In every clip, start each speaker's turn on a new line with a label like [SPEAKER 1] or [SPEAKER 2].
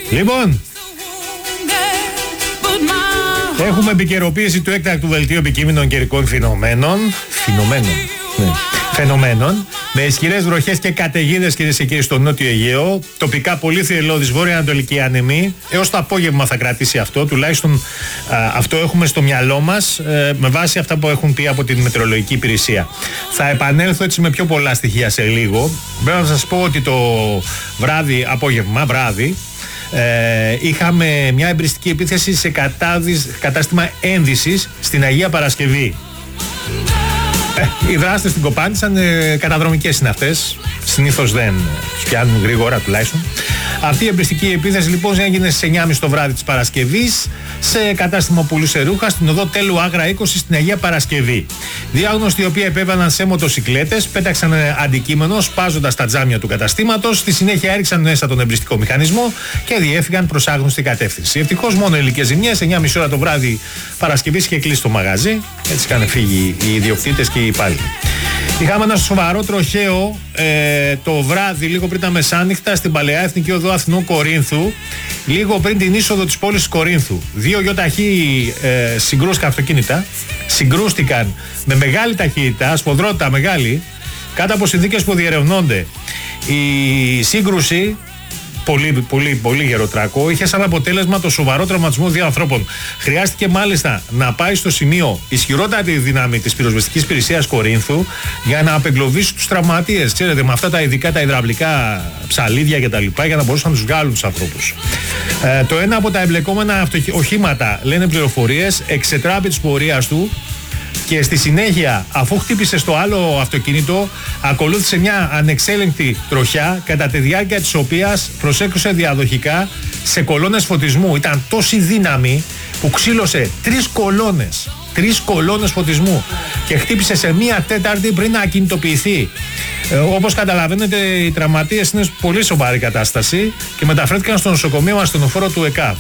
[SPEAKER 1] Λοιπόν, έχουμε επικαιροποίηση του έκτακτου δελτίου επικείμενων καιρικών φαινομένων με ισχυρές βροχές και καταιγίδες, κυρίες και κύριοι, στο νότιο Αιγαίο. Τοπικά πολύ θυελλώδης βόρεια-ανατολική άνεμη. Έως το απόγευμα θα κρατήσει αυτό. Τουλάχιστον αυτό έχουμε στο μυαλό μας με βάση αυτά που έχουν πει από την μετεωρολογική υπηρεσία. Θα επανέλθω έτσι με πιο πολλά στοιχεία σε λίγο. Πρέπει να σας πω ότι το βράδυ, είχαμε μια εμπριστική επίθεση σε κατάστημα ένδυσης στην Αγία Παρασκευή. Οι δράστες την κοπάνησαν, καταδρομικές είναι αυτές. Συνήθως δεν τους πιάνουν γρήγορα τουλάχιστον. Αυτή η εμπριστική επίθεση λοιπόν έγινε στις 9.30 το βράδυ της Παρασκευής σε κατάστημα πουλούσε ρούχα στην οδό Τέλου Άγρα 20 στην Αγία Παρασκευή. Δύο άγνωστοι οι οποίοι επέβαιναν σε μοτοσικλέτες πέταξαν αντικείμενο σπάζοντας τα τζάμια του καταστήματος. Στη συνέχεια έριξαν μέσα τον εμπριστικό μηχανισμό και διέφυγαν προς άγνωστη κατεύθυνση. Ευτυχώς μόνο ηλικές ζημιές. 9.30 ώρα το βράδυ Παρασκευής είχε κλείσει το μαγαζί. Έτσι είχαν φύγει οι ιδιοκτήτες και οι υπάλληλοι. Είχαμε ένα σοβαρό τροχαίο το βράδυ, λίγο πριν τα μεσάνυχτα, στην Παλαιά Εθνική Οδό Αθηνών Κορίνθου, λίγο πριν την είσοδο της πόλης Κορίνθου. Δύο γιοταχή αυτοκίνητα συγκρούστηκαν με μεγάλη ταχύτητα, σφοδρότητα μεγάλη, κάτω από συνθήκες που διερευνώνται. Η σύγκρουση, πολύ γεροτράκο, είχε σαν αποτέλεσμα το σοβαρό τραυματισμό δύο ανθρώπων. Χρειάστηκε μάλιστα να πάει στο σημείο ισχυρότατη δύναμη της πυροσβεστικής υπηρεσίας Κορίνθου για να απεγκλωβίσει τους τραυματίες. Ξέρετε, με αυτά τα ειδικά τα υδραυλικά ψαλίδια κτλ. Για να μπορούσαν να τους βγάλουν τους ανθρώπους. Το ένα από τα εμπλεκόμενα οχήματα, λένε πληροφορίες, εξετράπη της πορείας του. Και στη συνέχεια, αφού χτύπησε στο άλλο αυτοκίνητο, ακολούθησε μια ανεξέλεγκτη τροχιά, κατά τη διάρκεια της οποίας προσέκρουσε διαδοχικά σε κολόνες φωτισμού. Ήταν τόση δύναμη που ξύλωσε τρεις κολόνες φωτισμού και χτύπησε σε μία τέταρτη πριν να ακινητοποιηθεί. Όπως καταλαβαίνετε, οι τραυματίες είναι σε πολύ σοβαρή κατάσταση και μεταφέρθηκαν στο νοσοκομείο ασθενοφόρο του ΕΚΑΒ.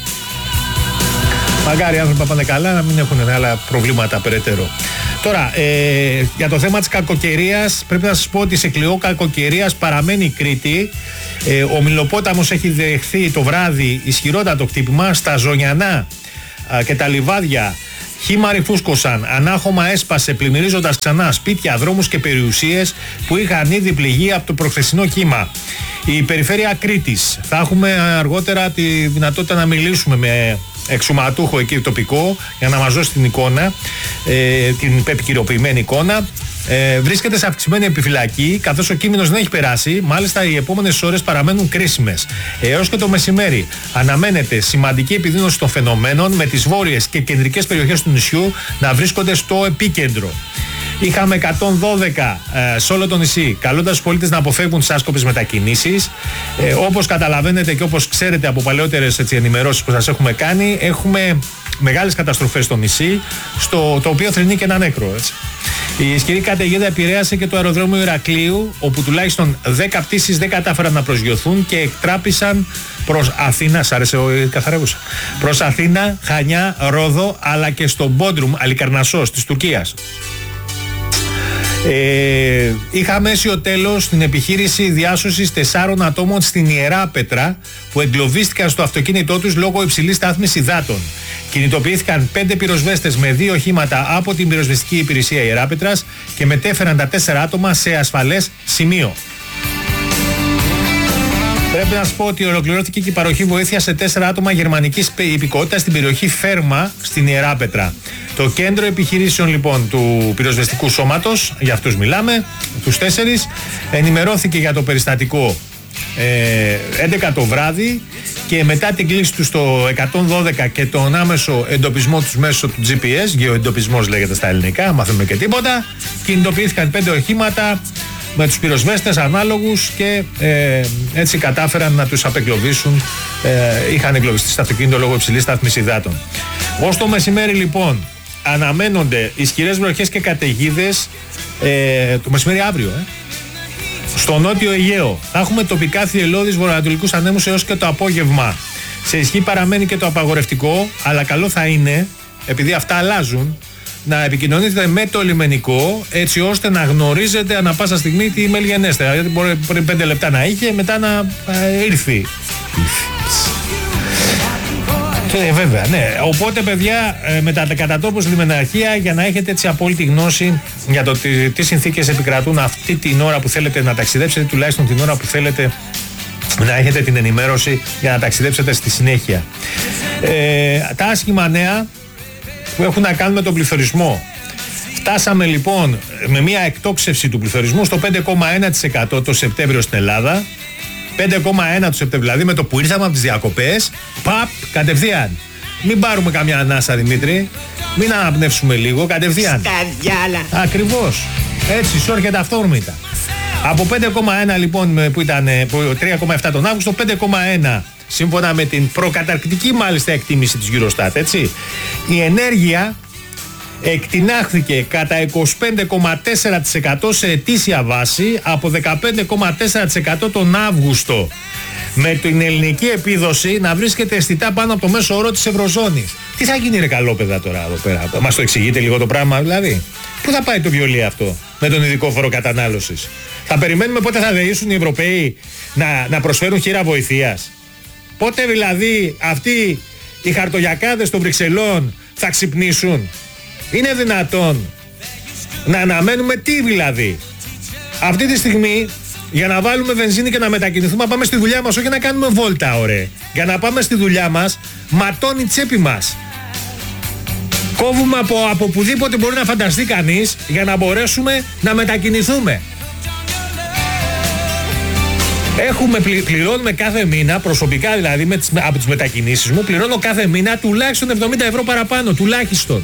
[SPEAKER 1] Μακάρι οι άνθρωποι πάνε καλά, να μην έχουν άλλα προβλήματα περαιτέρω. Τώρα, για το θέμα της κακοκαιρίας, πρέπει να σας πω ότι σε κλειό κακοκαιρίας παραμένει η Κρήτη. Ο Μηλοπόταμος έχει δεχθεί το βράδυ ισχυρότατο χτύπημα. Στα Ζωνιανά και τα Λιβάδια χήμαροι φούσκωσαν, ανάχωμα έσπασε, πλημμυρίζοντας ξανά σπίτια, δρόμους και περιουσίες που είχαν ήδη πληγεί από το προχθεσινό κύμα. Η περιφέρεια Κρήτης, θα έχουμε αργότερα τη δυνατότητα να μιλήσουμε με εξουματούχο εκεί τοπικό για να μας δώσει την εικόνα, την επικυροποιημένη εικόνα. Βρίσκεται σε αυξημένη επιφυλακή, καθώς ο κίνδυνος δεν έχει περάσει. Μάλιστα, οι επόμενες ώρες παραμένουν κρίσιμες. Έως και το μεσημέρι αναμένεται σημαντική επιδείνωση των φαινομένων, με τις βόρειες και κεντρικές περιοχές του νησιού να βρίσκονται στο επίκεντρο. Είχαμε 112 σε όλο το νησί, καλώντας τους πολίτες να αποφεύγουν τις άσκοπες μετακινήσεις. Όπως καταλαβαίνετε και όπως ξέρετε από παλαιότερες ενημερώσεις που σας έχουμε κάνει, έχουμε μεγάλες καταστροφές στο νησί, το οποίο θρηνεί και ένα νεκρό. Έτσι. Η ισχυρή καταιγίδα επηρέασε και το αεροδρόμιο Ηρακλείου, όπου τουλάχιστον 10 πτήσεις δεν κατάφεραν να προσγειωθούν και εκτράπησαν προς Αθήνα, προς Αθήνα, Χανιά, Ρόδο, αλλά και στο Μπόντρουμ, Αλικαρνασσός της Τουρκίας. Είχαμε αίσιο τέλος στην επιχείρηση διάσωσης 4 ατόμων στην Ιεράπετρα που εγκλωβίστηκαν στο αυτοκίνητό τους λόγω υψηλής στάθμης υδάτων. Κινητοποιήθηκαν 5 πυροσβέστες με 2 οχήματα από την πυροσβεστική υπηρεσία Ιεράπετρας και μετέφεραν τα 4 άτομα σε ασφαλές σημείο. Πρέπει να σας πω ότι ολοκληρώθηκε και η παροχή βοήθεια σε 4 άτομα γερμανικής υπηκότητας στην περιοχή Φέρμα στην Ιεράπετρα. Το κέντρο επιχειρήσεων λοιπόν του πυροσβεστικού σώματος, για αυτούς μιλάμε, τους 4, ενημερώθηκε για το περιστατικό 11 το βράδυ και μετά την κλήση του στο 112 και τον άμεσο εντοπισμό τους μέσω του GPS, γεωεντοπισμός λέγεται στα ελληνικά, μάθουμε και τίποτα, κινητοποιήθηκαν 5 οχήματα με τους πυροσβέστες ανάλογους και έτσι κατάφεραν να τους απεγκλωβίσουν. Είχαν εγκλωβιστεί στο αυτοκίνητο λόγω υψηλής στάθμης υδάτων. Ως το μεσημέρι λοιπόν αναμένονται ισχυρές βροχές και καταιγίδες το μεσημέρι αύριο στο νότιο Αιγαίο. Θα έχουμε τοπικά θυελλώδεις βορειοανατολικούς ανέμους έως και το απόγευμα. Σε ισχύ παραμένει και το απαγορευτικό, αλλά καλό θα είναι, επειδή αυτά αλλάζουν, να επικοινωνείτε με το λιμενικό, έτσι ώστε να γνωρίζετε ανα πάσα στιγμή τι μελγενέστε. Γιατί μπορεί πριν 5 λεπτά να είχε, μετά να ήρθει. Βέβαια, ναι. Οπότε, παιδιά, με τα κατά τόπους λιμεναρχεία, για να έχετε έτσι απόλυτη γνώση για το τι συνθήκες επικρατούν αυτή την ώρα που θέλετε να ταξιδέψετε, τουλάχιστον την ώρα που θέλετε να έχετε την ενημέρωση για να ταξιδέψετε στη συνέχεια. Τα άσχημα νέα που έχουν να κάνουν με τον πληθωρισμό. Φτάσαμε λοιπόν με μια εκτόξευση του πληθωρισμού στο 5,1% το Σεπτέμβριο στην Ελλάδα. 5,1 το Σεπτέμβριο, δηλαδή με το που ήρθαμε από τις διακοπές, παπ, κατευθείαν. Μην πάρουμε καμιά ανάσα, Δημήτρη. Μην αναπνεύσουμε λίγο, κατευθείαν.
[SPEAKER 2] Σκαδιάλα.
[SPEAKER 1] Ακριβώς. Έτσι, σόρχεται αυτόρμητα. Από 5,1 λοιπόν που ήταν 3,7 τον Αύγουστο, 5,1 σύμφωνα με την προκαταρκτική μάλιστα εκτίμηση της Eurostat, έτσι. Η ενέργεια εκτινάχθηκε κατά 25,4% σε ετήσια βάση από 15,4% τον Αύγουστο, με την ελληνική επίδοση να βρίσκεται αισθητά πάνω από το μέσο όρο της Ευρωζώνης. Τι θα γίνει ρε καλόπαιδα τώρα εδώ πέρα, μας το εξηγείτε λίγο το πράγμα δηλαδή? Πού θα πάει το βιολί αυτό με τον ειδικό φόρο κατανάλωσης? Θα περιμένουμε πότε θα δεήσουν οι Ευρωπαίοι να προσφέρουν χείρα βοηθείας? Πότε δηλαδή αυτοί οι χαρτογιακάδες των Βρυξελών θα ξυπνήσουν? Είναι δυνατόν να αναμένουμε τι δηλαδή? Αυτή τη στιγμή για να βάλουμε βενζίνη και να μετακινηθούμε, να πάμε στη δουλειά μας, όχι να κάνουμε βόλτα, ωραία. Για να πάμε στη δουλειά μας, ματώνει η τσέπη μας. Κόβουμε από οπουδήποτε μπορεί να φανταστεί κανείς για να μπορέσουμε να μετακινηθούμε. Πληρώνουμε κάθε μήνα, προσωπικά δηλαδή από τις μετακινήσεις μου, πληρώνω κάθε μήνα τουλάχιστον 70 ευρώ παραπάνω, τουλάχιστον.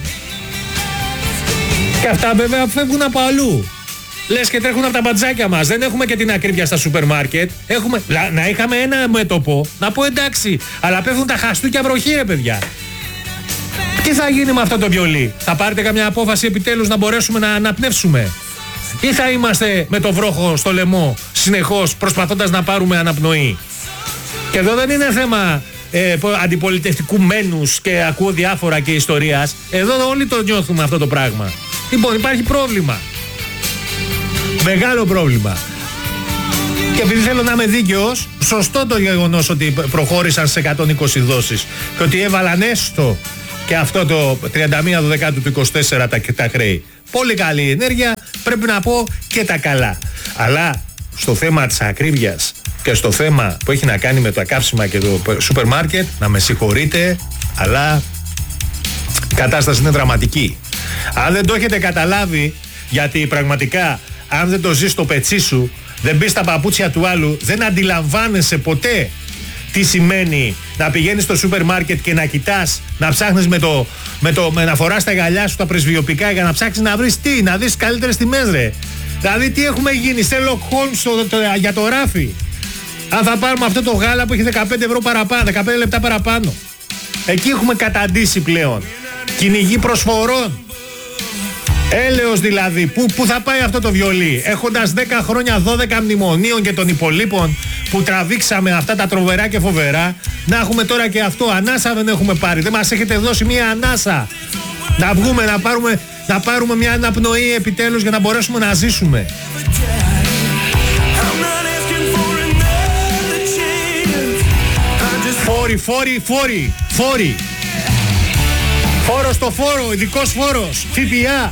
[SPEAKER 1] Και αυτά βέβαια φεύγουν από αλλού. Λες και τρέχουν από τα μπατζάκια μας. Δεν έχουμε και την ακρίβεια στα σούπερ μάρκετ. Να είχαμε ένα μέτωπο, να πω εντάξει, αλλά πέφτουν τα χαστούκια βροχή ρε παιδιά. Τι θα γίνει με αυτό το βιολί? Θα πάρετε καμιά απόφαση επιτέλους να μπορέσουμε να αναπνεύσουμε? Ή θα είμαστε με το βρόχο στο λαιμό συνεχώς προσπαθώντας να πάρουμε αναπνοή? Και εδώ δεν είναι θέμα αντιπολιτευτικού μένους και ακούω διάφορα και ιστορίας. Εδώ όλοι το νιώθουμε αυτό το πράγμα. Λοιπόν, υπάρχει πρόβλημα. Μεγάλο πρόβλημα. Και επειδή θέλω να είμαι δίκαιος, σωστό το γεγονός ότι προχώρησαν σε 120 δόσεις και ότι έβαλαν έστω και αυτό το 31 του 24 τα χρέη. Πολύ καλή ενέργεια, πρέπει να πω και τα καλά. Αλλά στο θέμα της ακρίβειας και στο θέμα που έχει να κάνει με τα καύσιμα και το σούπερ μάρκετ, να με συγχωρείτε, αλλά η κατάσταση είναι δραματική. Αν δεν το έχετε καταλάβει, γιατί πραγματικά αν δεν το ζεις στο πετσί σου, δεν μπεις στα παπούτσια του άλλου, δεν αντιλαμβάνεσαι ποτέ τι σημαίνει να πηγαίνεις στο σούπερ μάρκετ και να κοιτάς, να ψάχνεις με να φοράς τα γυαλιά σου τα πρεσβειοπικά για να ψάξεις να βρεις τι, να δεις καλύτερες τιμές ρε. Δηλαδή τι έχουμε γίνει, Sherlock Holmes για το ράφι. Αν θα πάρουμε αυτό το γάλα που έχει 15 ευρώ παραπάνω, 15 λεπτά παραπάνω. Εκεί έχουμε καταντήσει πλέον. Κυνηγή προσφορών. Έλεος δηλαδή, πού θα πάει αυτό το βιολί? Έχοντας 10 χρόνια 12 μνημονίων και των υπολείπων που τραβήξαμε αυτά τα τρομερά και φοβερά, να έχουμε τώρα και αυτό? Ανάσα δεν έχουμε πάρει, δεν μας έχετε δώσει μία ανάσα. Να βγούμε, να πάρουμε μια αναπνοή επιτέλους για να μπορέσουμε να ζήσουμε. Φόροι. Φόρος στο φόρο, ειδικός φόρος, ΦΠΑ.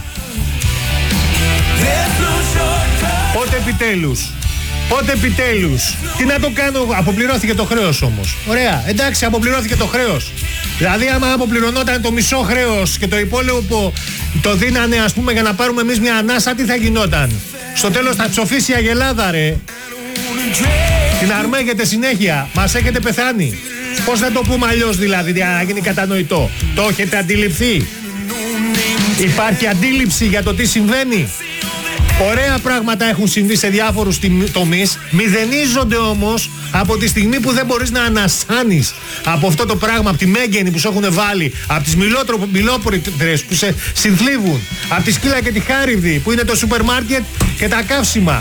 [SPEAKER 1] Πότε επιτέλους? Τι να το κάνω? Αποπληρώθηκε το χρέος όμως. Ωραία, εντάξει, αποπληρώθηκε το χρέος. Δηλαδή άμα αποπληρωνόταν το μισό χρέος και το υπόλοιπο το δίνανε ας πούμε για να πάρουμε εμείς μια ανάσα, τι θα γινόταν? Στο τέλος θα ψοφήσει η Αγελάδα ρε. Την αρμέγεται συνέχεια. Μας έχετε πεθάνει. Πώς θα το πούμε αλλιώς δηλαδή, για να γίνει κατανοητό? Το έχετε αντιληφθεί? Υπάρχει αντίληψη για το τι συμβαίνει? Ωραία πράγματα έχουν συμβεί σε διάφορους τομείς, μηδενίζονται όμως από τη στιγμή που δεν μπορείς να ανασάνεις από αυτό το πράγμα, από τη μέγενη που σου έχουν βάλει, από τις μιλόπορες που σε συνθλίβουν, από τη σκύλα και τη χάριδη που είναι το σούπερ μάρκετ και τα καύσιμα.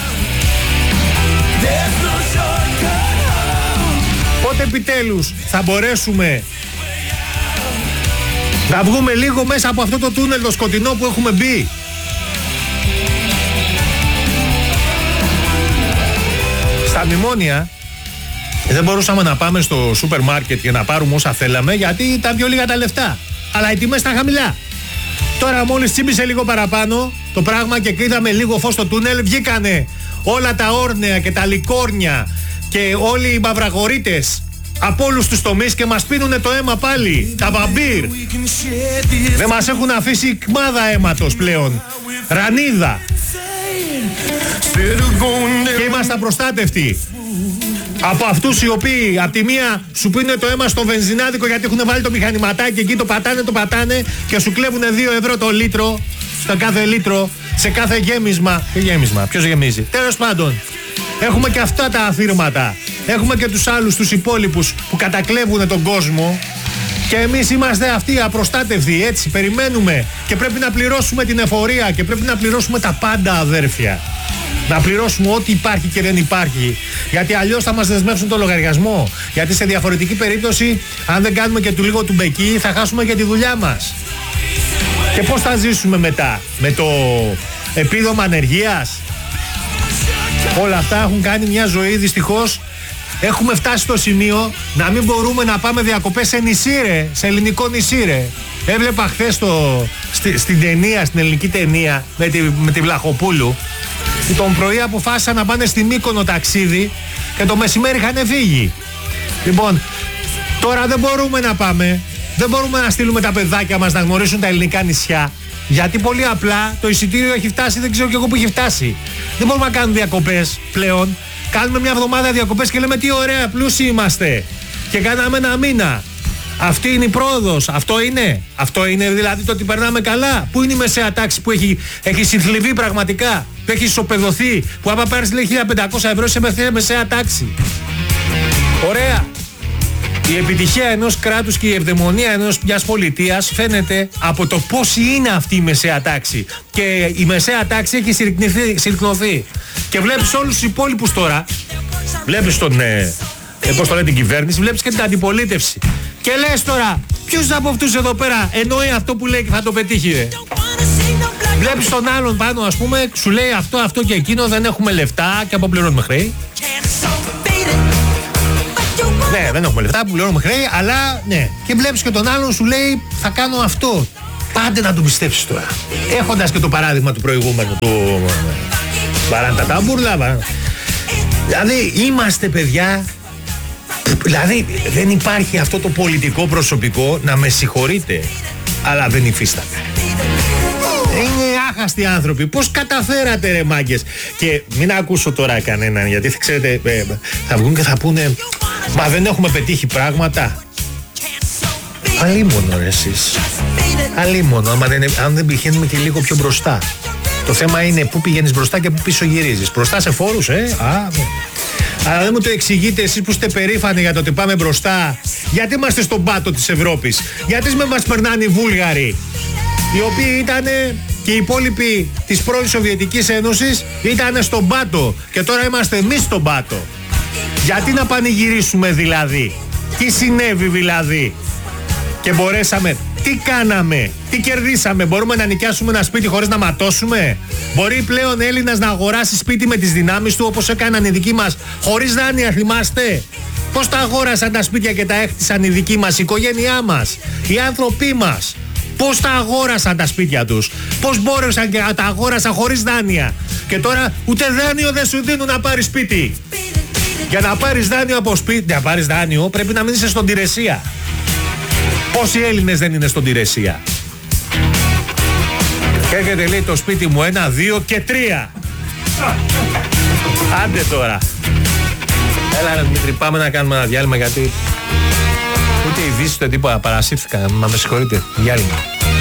[SPEAKER 1] Πότε επιτέλους θα μπορέσουμε να βγούμε λίγο μέσα από αυτό το τούνελ το σκοτεινό που έχουμε μπει? Στα μνημόνια Δεν μπορούσαμε να πάμε στο σούπερ μάρκετ για να πάρουμε όσα θέλαμε, γιατί ήταν πιο λίγα τα λεφτά. Αλλά οι τιμές ήταν χαμηλά. Τώρα μόλις τσίμπησε λίγο παραπάνω το πράγμα και είδαμε λίγο φως στο τούνελ, βγήκανε όλα τα όρνεα και τα λικόρνια και όλοι οι μαυραγορείτες από όλους τους τομείς και μας πίνουνε το αίμα πάλι. Τα βαμπύρ. Δεν μας έχουν αφήσει κμάδα αίματος πλέον. Ρανίδα. Και είμαστε απροστάτευτοι από αυτούς οι οποίοι από τη μία σου πίνουν το αίμα στο βενζινάδικο γιατί έχουν βάλει το μηχανηματάκι εκεί, το πατάνε και σου κλέβουν 2 ευρώ το λίτρο, στο κάθε λίτρο, σε κάθε γέμισμα. Τι γέμισμα, ποιος γεμίζει? Τέλος πάντων, έχουμε και αυτά τα αφήρματα. Έχουμε και τους άλλους, τους υπόλοιπους που κατακλέβουν τον κόσμο. Και εμείς είμαστε αυτοί απροστάτευτοι, έτσι, περιμένουμε και πρέπει να πληρώσουμε την εφορία και πρέπει να πληρώσουμε τα πάντα, αδέρφια. Να πληρώσουμε ό,τι υπάρχει και δεν υπάρχει. Γιατί αλλιώς θα μας δεσμεύσουν το λογαριασμό. Γιατί σε διαφορετική περίπτωση, αν δεν κάνουμε και του λίγο του μπεκί, θα χάσουμε και τη δουλειά μας. Και πώς θα ζήσουμε μετά? Με το επίδομα ανεργίας? Όλα αυτά έχουν κάνει μια ζωή, δυστυχώς. Έχουμε φτάσει στο σημείο να μην μπορούμε να πάμε διακοπές σε νησί, ρε, σε ελληνικό νησί, ρε. Έβλεπα χθες στην ταινία, στην ελληνική ταινία με τη Βλαχοπούλου, που τον πρωί αποφάσισαν να πάνε στη Μύκονο ταξίδι και το μεσημέρι είχαν φύγει. Λοιπόν, τώρα δεν μπορούμε να πάμε, δεν μπορούμε να στείλουμε τα παιδάκια μας να γνωρίσουν τα ελληνικά νησιά, γιατί πολύ απλά το εισιτήριο έχει φτάσει, δεν ξέρω κι εγώ που έχει φτάσει. Δεν μπορούμε να κάνουμε διακοπές πλέον. Κάνουμε μια εβδομάδα διακοπές και λέμε τι ωραία, πλούσιοι είμαστε. Και κάναμε 1 μήνα. Αυτή είναι η πρόοδος. Αυτό είναι δηλαδή το ότι περνάμε καλά. Πού είναι η μεσαία τάξη που έχει συνθλιβεί πραγματικά, που έχει ισοπεδωθεί, που άμα πάρεις λέει 1.500 ευρώ σε μεσαία τάξη? Ωραία. Η επιτυχία ενός κράτους και η ευδαιμονία μιας πολιτείας φαίνεται από το πώς είναι αυτή η μεσαία τάξη. Και η μεσαία τάξη έχει συρρυκνωθεί. Και βλέπεις όλους τους υπόλοιπους τώρα. Βλέπεις πώς το λένε, την κυβέρνηση, βλέπεις και την αντιπολίτευση. Και λες τώρα, ποιος από αυτούς εδώ πέρα εννοεί αυτό που λέει και θα το πετύχει, ρε? Βλέπεις τον άλλον πάνω, ας πούμε, σου λέει αυτό και εκείνο, δεν έχουμε λεφτά και αποπληρώνουμε χρέη. Ναι, δεν έχουμε λεφτά που πληρώνουμε χρέη, αλλά ναι. Και βλέπεις και τον άλλον σου λέει θα κάνω αυτό. Πάντε να το πιστέψεις τώρα. Έχοντας και το παράδειγμα του προηγούμενου, του Βαράντα Τάμπούρλα. Δηλαδή είμαστε παιδιά. Δηλαδή δεν υπάρχει αυτό το πολιτικό προσωπικό, να με συγχωρείτε, αλλά δεν υφίσταται. Είναι άχαστοι άνθρωποι. Πώς καταφέρατε, ρε μάγκες? Και μην ακούσω τώρα κανέναν, γιατί ξέρετε θα βγουν και θα πούνε μα δεν έχουμε πετύχει πράγματα. Αλίμονο, ρε εσείς. Αλίμονο, αν δεν πηγαίνουμε και λίγο πιο μπροστά. Το θέμα είναι πού πηγαίνεις μπροστά και πού πίσω γυρίζεις. Μπροστά σε φόρους, Αλλά δεν μου το εξηγείτε εσείς που είστε περήφανοι για το ότι πάμε μπροστά. Γιατί είμαστε στον πάτο της Ευρώπης? Γιατί με μας περνάνε οι Βούλγαροι, οι οποίοι ήταν και οι υπόλοιποι της πρώην Σοβιετικής Ένωσης ήταν στον πάτο και τώρα είμαστε εμείς στον πάτο? Γιατί να πανηγυρίσουμε δηλαδή? Τι συνέβη δηλαδή? Και μπορέσαμε? Τι κάναμε? Τι κερδίσαμε? Μπορούμε να νοικιάσουμε ένα σπίτι χωρίς να ματώσουμε? Μπορεί πλέον Έλληνας να αγοράσει σπίτι με τις δυνάμεις του όπως έκαναν οι δικοί μας χωρίς δάνεια? Θυμάστε πώς τα αγόρασαν τα σπίτια και τα έχτισαν οι δικοί μας, η οικογένειά μας, οι άνθρωποι μας? Πώς τα αγόρασαν τα σπίτια τους? Πώς μπόρεσαν και τα αγόρασαν χωρίς δάνεια? Και τώρα ούτε δάνειο δεν σου δίνουν να πάρεις σπίτι. Για να πάρεις δάνειο από σπίτι, να πάρεις δάνειο πρέπει να μην είσαι στον Τηρεσία. Πόσοι Έλληνες δεν είναι στον Τηρεσία? Και έρχεται λέει το σπίτι μου 1, 2 και 3. Άντε τώρα. Έλα ρε Δημήτρη, πάμε να κάνουμε ένα διάλειμμα, γιατί ούτε οι ειδήσεις ούτε τίποτα παρασύρθηκαν. Μα με συγχωρείτε, διάλειμμα.